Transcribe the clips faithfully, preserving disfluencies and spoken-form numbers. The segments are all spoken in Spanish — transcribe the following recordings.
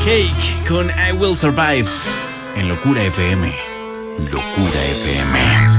Cake con I Will Survive en Locura F M. Locura F M.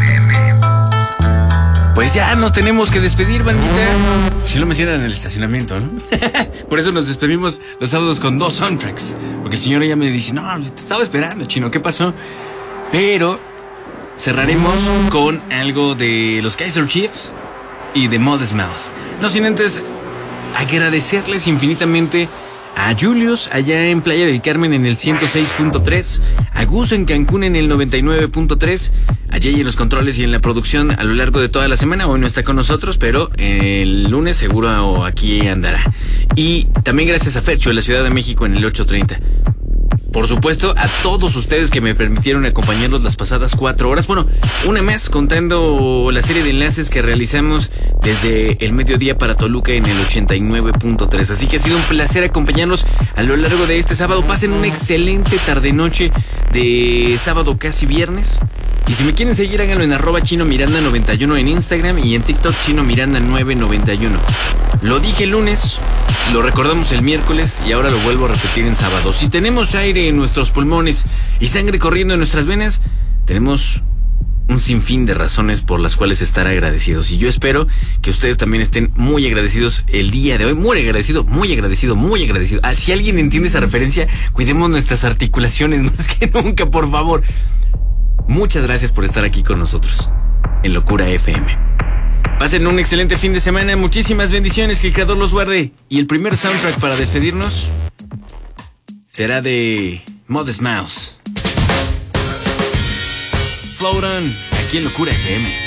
Pues ya nos tenemos que despedir, bandita. Si lo mencionan en el estacionamiento, ¿no? Por eso nos despedimos los sábados con dos soundtracks. Porque el señor ya me dice, no, te estaba esperando, chino, ¿qué pasó? Pero cerraremos con algo de los Kaiser Chiefs y de Modest Mouse. No sin antes agradecerles infinitamente a Julius allá en Playa del Carmen en el ciento seis punto tres, a Gus en Cancún en el noventa y nueve punto tres, a Jay en los controles y en la producción a lo largo de toda la semana. Hoy no está con nosotros, pero el lunes seguro aquí andará. Y también gracias a Fercho en la Ciudad de México en el ocho treinta. Por supuesto, a todos ustedes que me permitieron acompañarlos las pasadas cuatro horas. Bueno, una más contando la serie de enlaces que realizamos desde el mediodía para Toluca en el ochenta y nueve punto tres. Así que ha sido un placer acompañarlos a lo largo de este sábado. Pasen una excelente tarde-noche de sábado casi viernes. Y si me quieren seguir, háganlo en arroba Chino Miranda noventa y uno en Instagram y en TikTok Chino Miranda nueve noventa y uno. Lo dije el lunes, lo recordamos el miércoles y ahora lo vuelvo a repetir en sábado. Si tenemos aire en nuestros pulmones y sangre corriendo en nuestras venas, tenemos un sinfín de razones por las cuales estar agradecidos. Y yo espero que ustedes también estén muy agradecidos el día de hoy. Muy agradecido, muy agradecido, muy agradecido. Ah, si alguien entiende esa referencia, cuidemos nuestras articulaciones más que nunca, por favor. Muchas gracias por estar aquí con nosotros en Locura F M. Pasen un excelente fin de semana. Muchísimas bendiciones, que el Creador los guarde. Y el primer soundtrack para despedirnos será de Modest Mouse. Float On, aquí en Locura F M.